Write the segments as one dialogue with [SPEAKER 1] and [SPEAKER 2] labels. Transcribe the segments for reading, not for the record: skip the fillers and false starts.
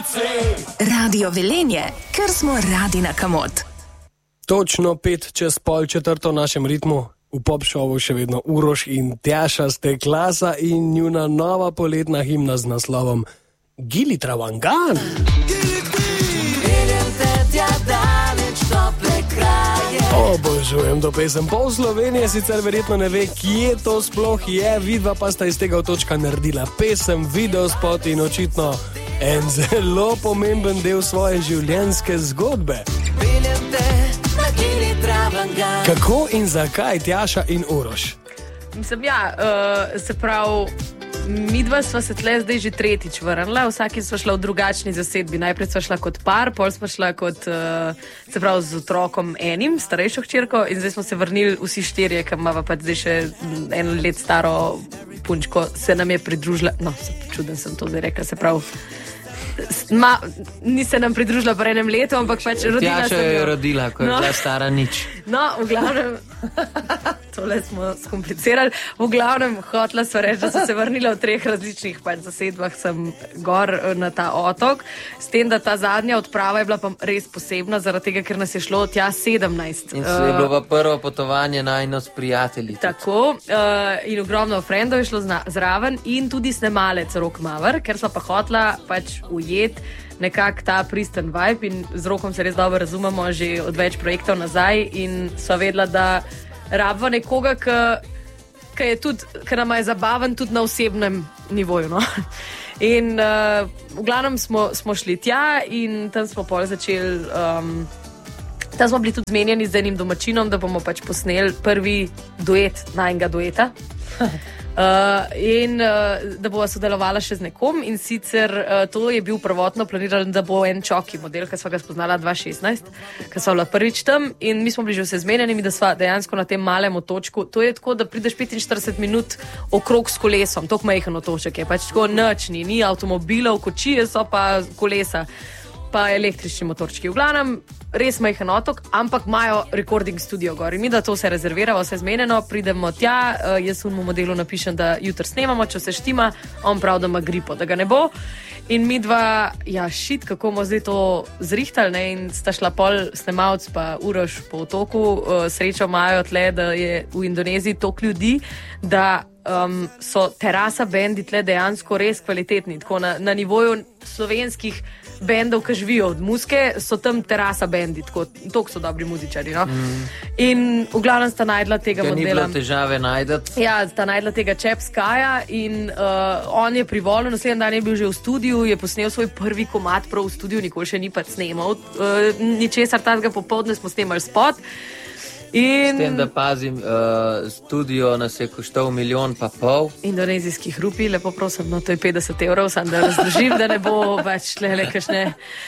[SPEAKER 1] Radio Velenje, ker smo radi na kamot.
[SPEAKER 2] Točno 3:05 v našem ritmu. V pop-šovu še vedno Uroš in Tjaša ste klasa in njuna nova poletna himna z naslovom Gili Travangan. Obožujem to pesem. Pol Slovenije sicer verjetno ne ve, kje to sploh je, vidva pa sta iz tega otočka naredila pesem, videospot in očitno en zelo pomemben del svoje življenjske zgodbe. Kako in zakaj Tjaša in Uroš?
[SPEAKER 3] Mislim, se pravi, midva sva se tle zdaj že tretjič vrnila, vsakič sva šla v drugačni zasedbi. Najprej sva šla kot par, pol sva šla kot, se pravi, z otrokom enim, starejšo hčerko, in zdaj smo se vrnili vsi štirje, ki imava pa zdaj še 1 let staro punčko, se nam je pridružila, čuden sem to zdaj rekla, se pravi, ni se nam pridružila po 1 letu, ampak pač rodila sem jo.
[SPEAKER 4] Tjaša je rodila, ko je bila stara nič.
[SPEAKER 3] No, v glavnem, tole smo skomplicirali, v glavnem hotela sva reči, da sem se vrnila v 3 različnih zasedbah sem gor na ta otok, s tem, da ta zadnja odprava je bila pa res posebna, zaradi tega, ker nas je šlo tja 17.
[SPEAKER 4] In se je bilo pa prvo potovanje najno s prijatelji.
[SPEAKER 3] Tako, in ogromno frendov je šlo zraven in tudi snemalec Rok Maver, ker sva pa hotela pač ujet nekak ta pristen vibe in z Rokom se res dobro razumemo že od več projektov nazaj in sva vedela, da rabva nekoga, ki nama je zabaven tudi na osebnem nivoju, no. In v glavnem smo šli tja in tam smo pol začeli, tam smo bili tudi zmenjeni z enim domačinom, da bomo pač posneli prvi duet najnega dueta. In da bova sodelovala še z nekom in sicer to je bil prvotno planiran, da bo en Čoki model, ki sva ga spoznala 2016, ki sva bila prvič tam in mi smo bili že vse zmenjeni, da sva dejansko na tem malem otočku, to je tako, da prideš 45 minut okrog s kolesom, tok majhen otoček je, pač tako nični, ni avtomobilov, kočije so pa kolesa, pa električni motorčki. V glavnem, res majhen otok, ampak imajo recording studio gor. In mi, da to vse rezerviramo, vse zmenjeno, pridemo tja, jaz unmu modelu napišem, da jutri snemamo, če se štima, on prav, da ima gripo, da ga ne bo. In mi dva, kako bomo zdaj to zrihtali, ne? In sta šla pol snemalc pa Uroš po otoku, srečo imajo tle, da je v Indoneziji toliko ljudi, da so terasa bendi tle dejansko res kvalitetni, tako na nivoju slovenskih bendov, ki živijo od muske, so tam terasa bendi, tako so dobri muzičari, no. In v glavnem sta najdla tega modela.
[SPEAKER 4] Ni bilo težave najdati.
[SPEAKER 3] Ja, sta najdla tega Chap Skya in on je privolil, naslednji dan je bil že v studiu, je posnel svoj prvi komad prav v studiu, nikoli še ni pa snemal. Ničesar tazga popoldne smo snemali spot. In... S tem, da pazim, studio nas je koštal 1,5 milijona. Indonezijskih rupij, lepo prosim, no to je 50 €, sam da razložim, da ne bo več tle kakšne,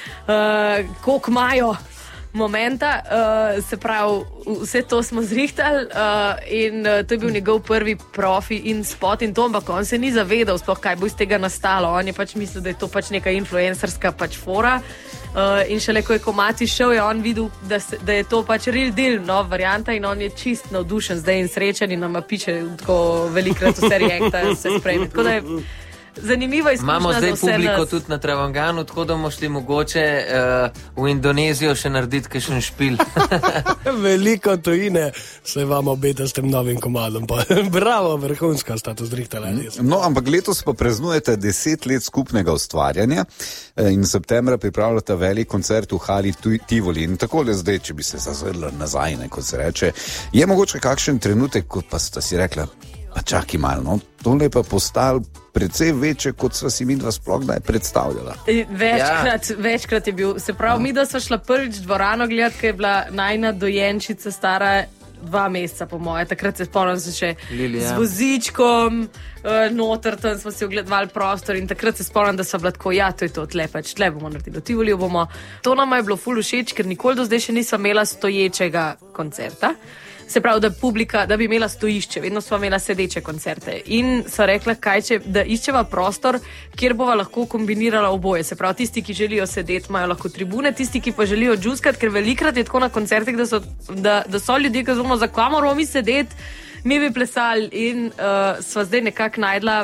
[SPEAKER 3] koliko imajo momenta, se pravi, vse to smo zrihtali in to je bil njegov prvi profi in spot in to, ampak on se ni zavedal sploh, kaj bo iz tega nastalo, on je pač mislil, da je to pač neka influencerska pač fora. In šele ko je komad izšel, je on videl, da je to pač real deal, nova varianta in on je čist navdušen zdaj in srečen in nama piče tako velikrat vse reakta se sprejme. Tako da je zanimivo izkušnja. Imamo zdaj publiko tudi na Travanganu, tako da bomo šli mogoče v Indonezijo še narediti kakšen špil.
[SPEAKER 2] Veliko tujine se vam obeta s tem novim komadom. Bravo, vrhunska sta to zrihtala.
[SPEAKER 5] No, ampak letos pa praznujete 10 let skupnega ustvarjanja in v septembra pripravljate velik koncert v Hali Tivoli. In takole zdaj, če bi se zazrla nazaj, kot se reče, je mogoče kakšen trenutek, ko pa sta si rekla, pa čaki malo, no, tole je pa postal precej večje, kot sva si midva sploh kdaj predstavljala.
[SPEAKER 3] Večkrat je bil. Se pravi, midva sva šla prvič dvorano gledati, ker je bila najna dojenčica stara 2 meseca, po moje. Takrat se spomnim se še z vozičkom, noter, tam smo si ogledovali prostor in takrat se spomnim, da sva bila tako, to je to, tle bomo naredili, v Tivoliju bomo. To nama je bilo ful všeč, ker nikoli do zdaj še nisva imela stoječega koncerta. Se pravi, da bi imela stojišče, vedno smo imela sedeče koncerte. In so rekla, da iščeva prostor, kjer bova lahko kombinirala oboje. Se pravi, tisti, ki želijo sedeti, imajo lahko tribune, tisti, ki pa želijo džuskati, ker velikrat je tako na koncertih, da so ljudje, ki zelo, zakaj moramo mi sedeti, mi bi plesali in sva zdaj nekako najdla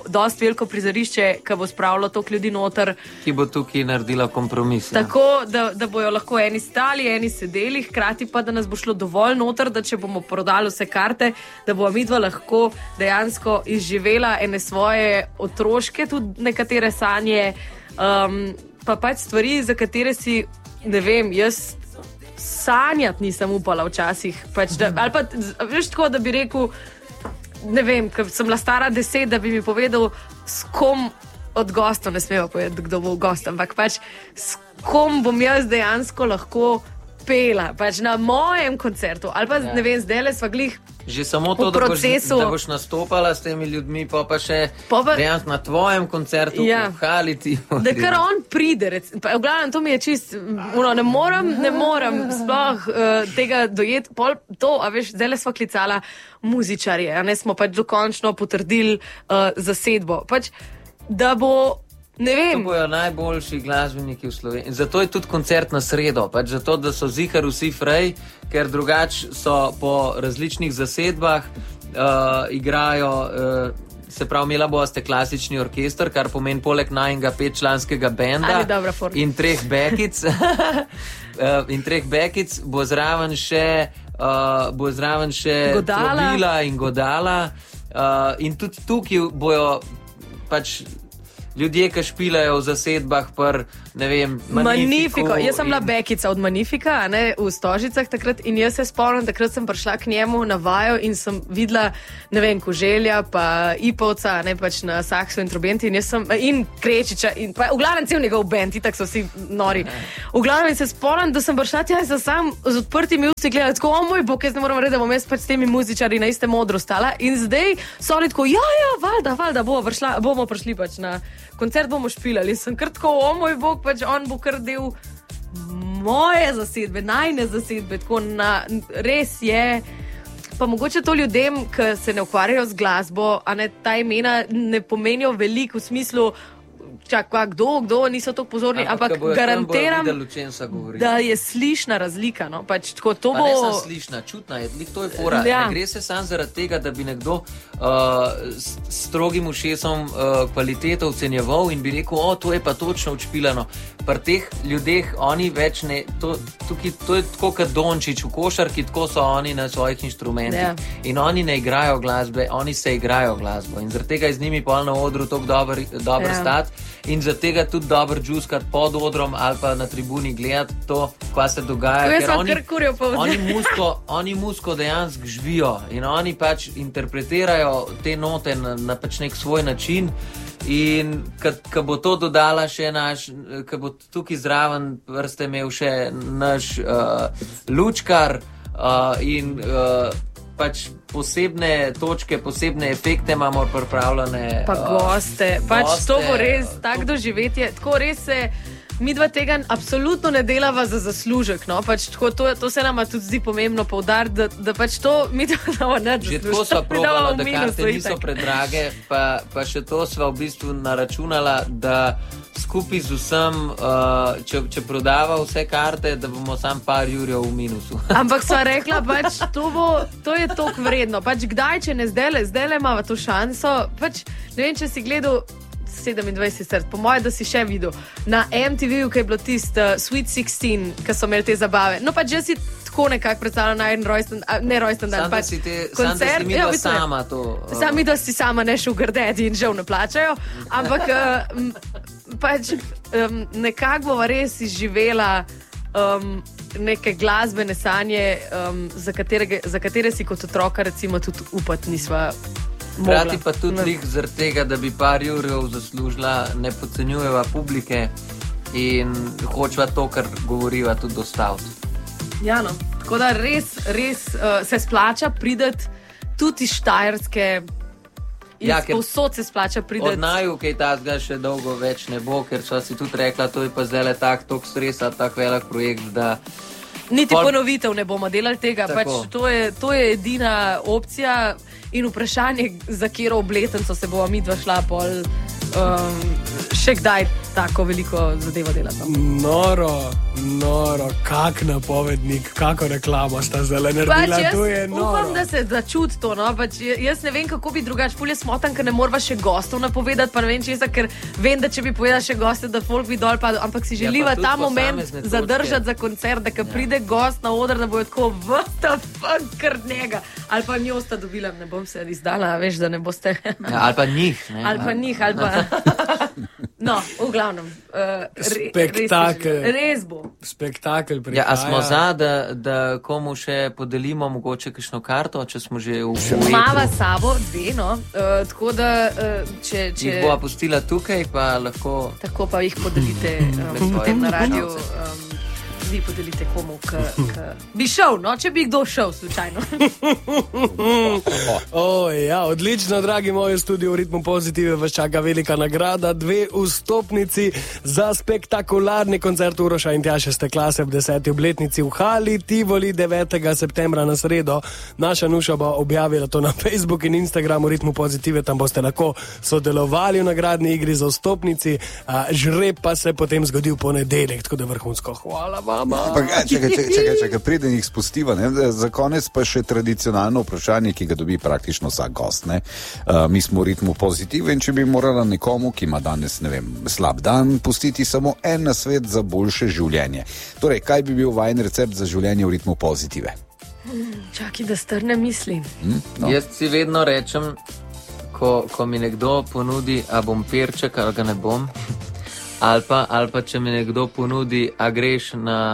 [SPEAKER 3] dosti veliko prizorišče, ki bo spravilo toliko ljudi noter.
[SPEAKER 4] Ki bo tukaj naredila kompromis.
[SPEAKER 3] Tako, da bojo lahko eni stali, eni sedeli, hkrati pa, da nas bo šlo dovolj noter, da če bomo prodali vse karte, da bo midva lahko dejansko izživela ene svoje otroške, tudi nekatere sanje, pa pač stvari, za katere si, ne vem, jaz sanjati nisem upala včasih. Pač ali pa, veš tako, da bi rekel, ne vem, ker sem bila stara 10, da bi mi povedal, s kom od gostov, ne smeva povedati, kdo bo gost, ampak pač s kom bom jaz dejansko lahko pela, pač na mojem koncertu, ali pa, ne vem, zdajle sva glih
[SPEAKER 4] že samo to, da boš nastopala s temi ljudmi, pa še dejansko na tvojem koncertu v Hali Tivoli.
[SPEAKER 3] Da kar on pride, v glavnem, to mi je čist, ne morem sploh tega dojeti, a veš, zdajle sva klicala muzičarje, a ne smo pač dokončno potrdili zasedbo, pač, da bo, ne vem.
[SPEAKER 4] To bojo najboljši glasbeniki v Sloveniji. Zato je tudi koncert na sredo, pač zato, da so zihar vsi frej, ker drugač so po različnih zasedbah igrajo, se pravi, imela boste klasični orkester, kar pomeni poleg najnega 5-članskega benda in 3 backic, bo zraven še trobila in godala, in tudi tukaj bojo pač ljudje, ki špilajo v zasedbah ne vem,
[SPEAKER 3] Magnifico. Jaz sem bila bekica od Magnifika, ne, v Stožicah takrat in jaz se spomnim, takrat sem prišla k njemu na vajo in sem videla, ne vem, Koželja pa Ipovca, ne, pač na saksu in trobenti in Krečiča in pa v glavnem cel njegov band, itak so vsi nori. V glavnem se spomnim, da sem prišla tja in sem sam z odprtimi usti gledala, tako, moj bog, jaz ne moram reči, da bom jaz pač s temi muzičari na istem odru stala in zdaj so oni tako, valjda, bomo prišli pač na koncert, bomo špilali. Sem kar tako, moj bog, pač on bo kar del moje zasedbe, najne zasedbe, tako res je. Pa mogoče to ljudem, ki se ne ukvarjajo z glasbo, a ne, ta imena ne pomenijo veliko v smislu, kdo, niso tako pozorni, ampak garantiram, da je slišna razlika. No? Pač, tako, to
[SPEAKER 4] pa ne samo slišna, čutna je, to je fora. Ne gre se samo zaradi tega, da bi nekdo s strogim ušesom kvaliteto ocenjeval in bi rekel, to je pa točno odšpilano. Pri teh ljudeh oni več ne, to je tako kot Dončić v košarki, tako so oni na svojih inštrumentih. In oni ne igrajo glasbe, oni se igrajo glasbo. In zaradi tega je z njimi pol na odru tako dober stat. In zaradi tega tudi dober džuskati pod odrom ali pa na tribuni gledati to, kaj se dogaja. Ker oni musko dejansko živijo in oni pač interpretirajo te note na pač nek svoj način. In ko bo to dodala še ko bo tukaj zraven vrste imel še naš lučkar in pač posebne točke, posebne efekte imamo pripravljene.
[SPEAKER 3] Pa goste. Pač to bo res tak doživetje. Tako res se midva tega absolutno ne delava za zaslužek. No? Pač tako, to se nama tudi zdi pomembno poudariti, da pač to midva dava ne zaslužek.
[SPEAKER 4] Že tako sva probala, da karte niso predrage, pa še to sva v bistvu naračunala, da skupaj z vsem, če prodava vse karte, da bomo sam par jurjev v minusu.
[SPEAKER 3] Ampak sva rekla, pač to je toliko vredno. Pač kdaj, če ne zdajle imava to šanso, pač ne vem, če si gledal 27 srd, po moje, da si še videl na MTV-ju, ki je bilo tisto Sweet 16, ki so imeli te zabave. No pač jaz si tako nekako predstavljala na en rojsten dan. Pač koncert.
[SPEAKER 4] Sama to.
[SPEAKER 3] Sam mi, da si sama ne Sugar Daddy in žal ne plačajo, ampak pač nekako bova res izživela neke glasbene sanje, za katere si kot otroka recimo tudi upati nisva mogla.
[SPEAKER 4] Hkrati pa tudi zaradi tega, da bi par jurjev zaslužila, ne podcenjujeva publike in hočeva to, kar govoriva, tudi dostaviti.
[SPEAKER 3] Ja, no. Tako da res se splača prideti tudi iz Štajerske. Povsod se splača prideti.
[SPEAKER 4] Od naju, kaj tazga še dolgo več ne bo, ker so si tudi rekla, to je pa zdaj toliko stresa, tak velik projekt, da
[SPEAKER 3] niti ponovitev ne bomo delali tega. Pač to je edina opcija in vprašanje, za katero obletnico se bova midva šla pol še kdaj tako veliko zadevo delati.
[SPEAKER 2] Noro, kak napovednik, kako reklamo sta zdaj naredila, to je noro.
[SPEAKER 3] Upam, da se začuti to, no, pač jaz ne vem, kako bi drugače, ful je smotan, ker ne morva še gostov napovedati, pa ne vem česa, ker vem, da če bi povedala še goste, da folk bi dol padel, ampak si želiva ta moment zadržati za koncert, da ko pride gost na oder, da bojo tako what the fuck, kar njega. Ali pa njo sta dobila, ne bom se izdala, veš, da ne boste.
[SPEAKER 4] Ali pa njih.
[SPEAKER 3] Ali pa no, v glavnem.
[SPEAKER 2] Spektakel.
[SPEAKER 3] Res bo.
[SPEAKER 2] Spektakel prihaja.
[SPEAKER 4] Ja, a smo za, da komu še podelimo mogoče kakšno karto, če smo že v šumetu?
[SPEAKER 3] Mava sabo, dve, no. Tako da, če...
[SPEAKER 4] Jih bova pustila tukaj, pa lahko...
[SPEAKER 3] Tako pa jih podelite na radiju. Vi podelite komu, bi šel, no, če bi kdo šel slučajno.
[SPEAKER 2] Ja, odlično, dragi moji, v studiu v Ritmu Pozitive vas čaka velika nagrada, 2 vstopnici za spektakularni koncert Uroša in Tjaše Steklase v 10. obletnici v Hali Tivoli 9. septembra na sredo. Naša Nuša bo objavila to na Facebook in Instagramu Ritmu Pozitive, tam boste lahko sodelovali v nagradni igri za vstopnici, žreb pa se potem zgodi v ponedeljek, tako da vrhunsko. Hvala vam.
[SPEAKER 5] Čakaj, preden jih spustiva, ne? Za konec pa še tradicionalno vprašanje, ki ga dobi praktično vsak gost. Ne? Mi smo v Ritmu Pozitive in če bi morala nekomu, ki ima danes, ne vem, slab dan, pustiti samo en nasvet za boljše življenje. Torej, kaj bi bil vajen recept za življenje v Ritmu Pozitive?
[SPEAKER 3] Čakaj, da strne misli.
[SPEAKER 4] No. Jaz si vedno rečem, ko mi nekdo ponudi, a bom perček ali ga ne bom, ali pa če mi nekdo ponudi, a greš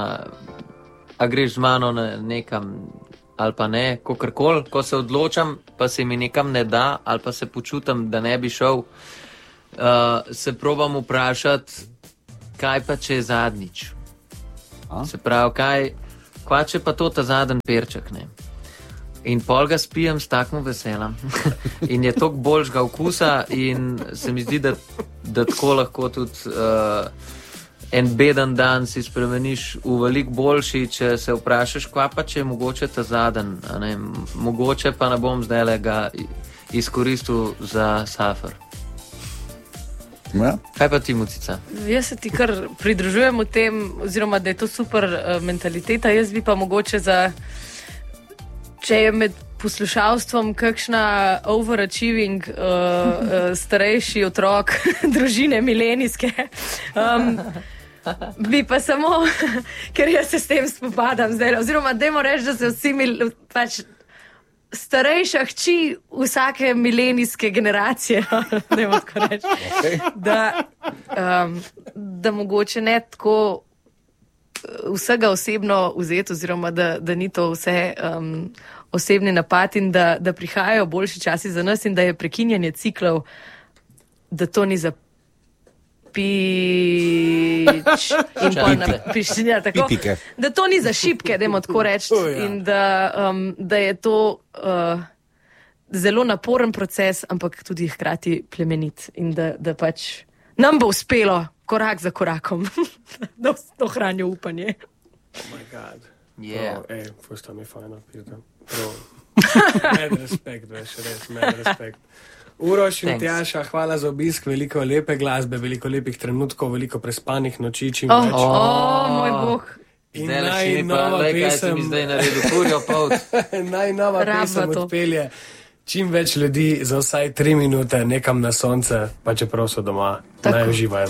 [SPEAKER 4] z mano nekam ali pa ne, kakorkoli, ko se odločam, pa se mi nekam ne da, ali pa se počutam, da ne bi šel, se probam vprašati, kaj pa če je zadnjič. Se pravi, kaj če pa to ta zadnji perček, ne? In pol ga spijem s takim veseljem. In je toliko boljšega okusa in se mi zdi, da tako lahko tudi en beden dan si spremeniš v veliko boljši, če se vprašaš, kva pa če je mogoče ta zadnji, mogoče pa ne bom zdaj ga izkoristil za safar.
[SPEAKER 5] Ja.
[SPEAKER 4] Kaj pa ti, Mucica?
[SPEAKER 3] Jaz se ti kar pridružujem v tem, oziroma da je to super mentaliteta, jaz bi pa mogoče če je med poslušalstvom kakšna overachieving starejši otrok družine milenijske, bi pa samo, ker jaz se s tem spopadam zdaj, oziroma dajmo reči, da se vsi pač starejša hči vsake milenijske generacije, dajmo tako reči, da mogoče ne tako vsega osebno vzeti, oziroma da ni to vse osebni napad in da prihajajo boljši časi za nas in da je prekinjanje ciklov, da to ni za pič in piščenja, tako, da to ni za šipke, dajmo tako reči, in da je to zelo naporen proces, ampak tudi hkrati plemenit in da pač nam bo uspelo korak za korakom, da ohranjo upanje.
[SPEAKER 2] Oh my God.
[SPEAKER 4] Yeah.
[SPEAKER 2] Fusta mi fajna, pizda. Med respekt, veš, res, med respekt. Uroš in Tjaša, hvala za obisk, veliko lepe glasbe, veliko lepih trenutkov, veliko prespanih noči, čim več.
[SPEAKER 3] Moj bog.
[SPEAKER 2] In najnova pesem...
[SPEAKER 4] Zdaj naredil kurjo polt.
[SPEAKER 2] Najnova pesem odpelje čim več ljudi za vsaj 3 minute nekam na sonce, pa čeprav so doma. Naj uživajo.